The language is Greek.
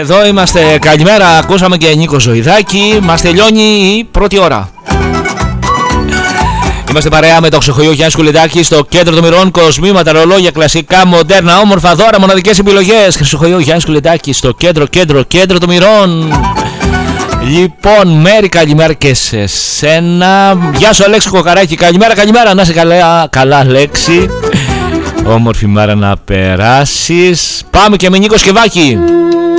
Εδώ είμαστε, καλημέρα, ακούσαμε και Νίκο Ζωηδάκη. Μας τελειώνει η πρώτη ώρα. Είμαστε παρέα με το Ξεχωριό Γιάννη Κουλεντάκη στο κέντρο των μοιρών. Κοσμήματα, ρολόγια, κλασικά, μοντέρνα, όμορφα δώρα, μοναδικές επιλογές. Ξεχωριό Γιάννη Κουλεντάκη στο κέντρο των μοιρών. Λοιπόν, Μέρη, καλημέρα και σε σένα. Γεια σου, Αλέξη Κοκαράκη, καλημέρα. Να είσαι καλά, Αλέξη. Όμορφη μέρα να περάσεις. Πάμε και με Νίκο Σκευάκη.